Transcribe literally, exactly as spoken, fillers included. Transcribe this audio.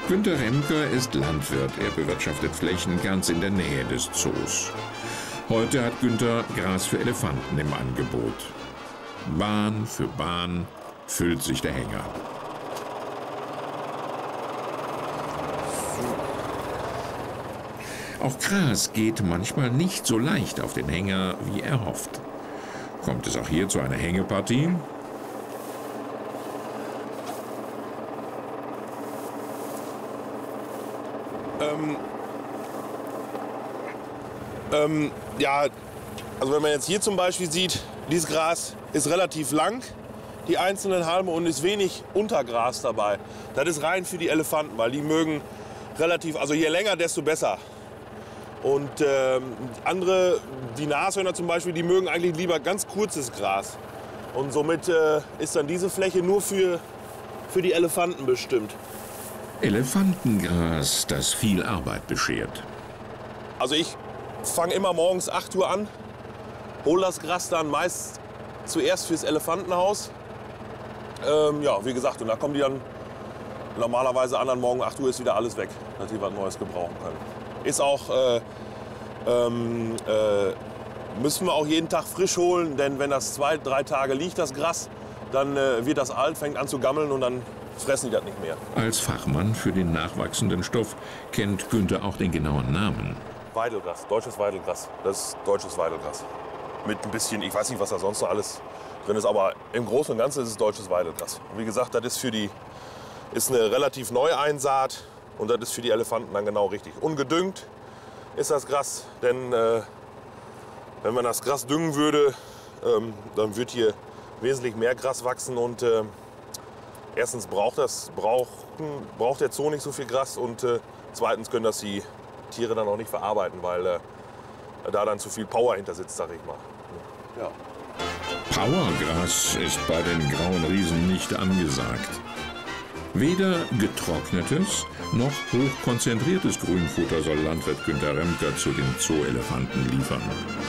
Günter Remker ist Landwirt. Er bewirtschaftet Flächen ganz in der Nähe des Zoos. Heute hat Günter Gras für Elefanten im Angebot. Bahn für Bahn füllt sich der Hänger. Auch Gras geht manchmal nicht so leicht auf den Hänger, wie er hofft. Kommt es auch hier zu einer Hängepartie? Ähm, ähm, ja, also wenn man jetzt hier zum Beispiel sieht, dieses Gras ist relativ lang, die einzelnen Halme, und ist wenig Untergras dabei. Das ist rein für die Elefanten, weil die mögen relativ, also je länger, desto besser. Und ähm, andere, die Nashörner zum Beispiel, die mögen eigentlich lieber ganz kurzes Gras. Und somit äh, ist dann diese Fläche nur für, für die Elefanten bestimmt. Elefantengras, das viel Arbeit beschert. Also ich fange immer morgens acht Uhr an, hole das Gras dann meist zuerst fürs Elefantenhaus. Ähm, ja, wie gesagt, und da kommen die dann normalerweise an, dann morgen acht Uhr ist wieder alles weg, dass die was Neues gebrauchen können. Ist auch, äh, ähm, äh, müssen wir auch jeden Tag frisch holen, denn wenn das zwei, drei Tage liegt, das Gras, dann äh, wird das alt, fängt an zu gammeln und dann fressen die das nicht mehr. Als Fachmann für den nachwachsenden Stoff kennt Günter auch den genauen Namen. Weidelgras, deutsches Weidelgras. Das ist deutsches Weidelgras. Mit ein bisschen, ich weiß nicht, was da sonst noch alles drin ist, aber im Großen und Ganzen ist es deutsches Weidelgras. Und wie gesagt, das ist für die, ist eine relativ neue Einsaat. Und das ist für die Elefanten dann genau richtig. Ungedüngt ist das Gras, denn äh, wenn man das Gras düngen würde, ähm, dann würde hier wesentlich mehr Gras wachsen. Und äh, erstens braucht, das, braucht, braucht der Zoo nicht so viel Gras und äh, zweitens können das die Tiere dann auch nicht verarbeiten, weil äh, da dann zu viel Power hinter sitzt, sag ich mal. Ja. Powergras ist bei den grauen Riesen nicht angesagt. Weder getrocknetes noch hochkonzentriertes Grünfutter soll Landwirt Günter Remker zu den Zoo-Elefanten liefern.